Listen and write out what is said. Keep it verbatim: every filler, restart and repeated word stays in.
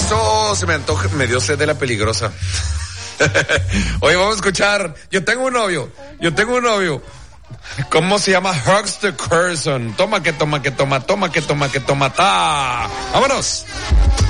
eso se me antoja, me dio sed de la peligrosa. Oye, vamos a escuchar. Yo tengo un novio. Yo tengo un novio. ¿Cómo se llama? Hugs the Curzon. Toma que toma que toma, toma que toma que toma. ¡Ta! ¡Vámonos!